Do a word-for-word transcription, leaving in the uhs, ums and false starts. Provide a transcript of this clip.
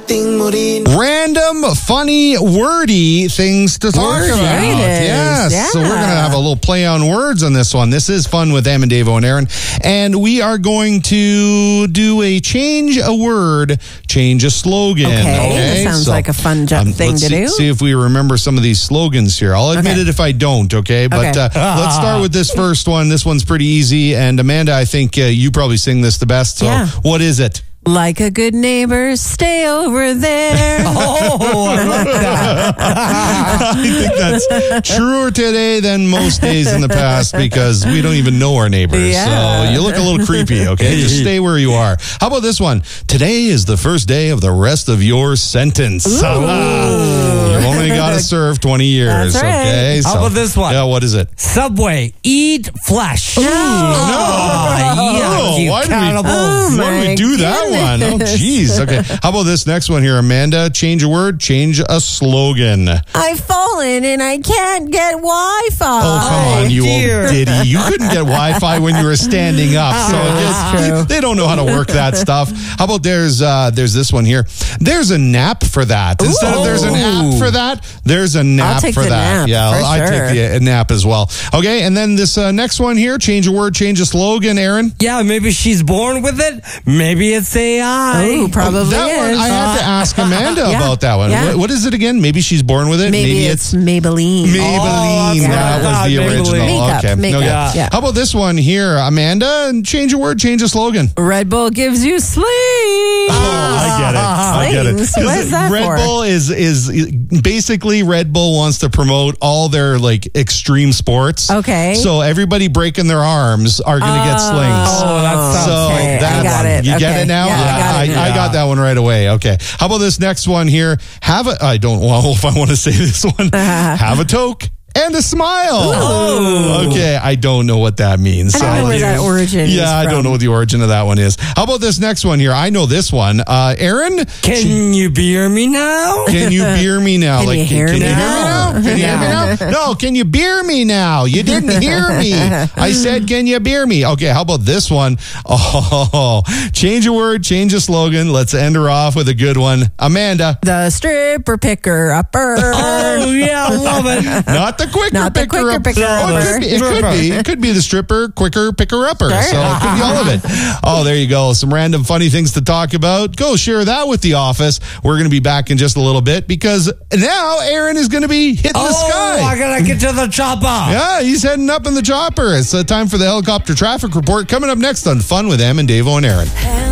Random, funny, wordy things to talk Wordy. about. Right it is. Yes. Yeah. So we're going to have a little play on words on this one. This is fun with Em and Davo and Aaron. And we are going to do a change a word, change a slogan. Okay. That sounds So, like a fun ju- um, thing let's to see, do. see if we remember some of these slogans here. I'll admit Okay. it if I don't, okay? But Okay. Uh, let's start with this first one. This one's pretty easy. And Amanda, I think uh, you probably sing this the best. So Yeah. what is it? Like a good neighbor, stay over there. Oh, I like that. I think that's truer today than most days in the past because we don't even know our neighbors. Yeah. So you look a little creepy, okay? Just stay where you are. How about this one? Today is the first day of the rest of your sentence. You've only got to serve twenty years, That's right. okay? How about this one? Yeah, what is it? Subway, eat flesh. No. Oh, yeah, Oh, you why did we- cannibals. Oh, Why did we my do that one? Oh, goodness. jeez. Okay. How about this next one here, Amanda? Change a word, change a slogan. I've fallen and I can't get Wi-Fi. Oh, come on, you dear. old ditty. You couldn't get Wi-Fi when you were standing up. So that's it's- true. they don't know how to work that stuff. How about there's uh, there's this one here. There's a nap for that. Instead of there's an app for that, there's a nap take for the that. nap, yeah, for I sure. take the uh, nap as well. Okay, and then this uh, next one here, change a word, change a slogan, Aaron. Yeah, maybe she's born with it. Maybe it's A I. Oh, probably that is. one, I had to ask Amanda Yeah, about that one. yeah. What, what is it again? Maybe she's born with it. Maybe, it's, Maybelline. Maybelline. Oh, that yeah. was the Maybelline. original. Makeup, okay. makeup, Okay. yeah. How about this one here, Amanda? Change a word, change a slogan. Red Bull gives you sleep. Oh, I get it. I get it. Slings. What is that Red for? Bull is is basically Red Bull wants to promote all their like extreme sports. Okay. So everybody breaking their arms are going to get slings. Oh, that sounds So okay. that I got one. it. You get Okay. it now? Yeah, I got it. I, I got that one right away. Okay. How about this next one here? Have a I don't know if I want to say this one. Have a toke and a smile. Oh. Okay, I don't know what that means. I don't know where that origin is Yeah, I don't from. know what the origin of that one is. How about this next one here? I know this one. Uh, Aaron, Can you beer me now? can you beer me now? Can you hear can me you now? hear me now? Can you hear me now? No, can you beer me now? You didn't hear me. I said, can you beer me? Okay, how about this one? Oh, change a word, change a slogan. Let's end her off with a good one. Amanda, The stripper picker upper. Oh, yeah, I love it. not the quicker Not the picker quicker up. picker Oh, it could be. It could be. It could be the stripper quicker picker upper. Sure. So it could be all of it. Oh, there you go. Some random funny things to talk about. Go share that with the office. We're going to be back in just a little bit because now Aaron is going to be hitting the Oh, sky. I gotta get to the chopper. Yeah, he's heading up in the chopper. It's uh, time for the helicopter traffic report coming up next on Fun with Em and Davo and Aaron.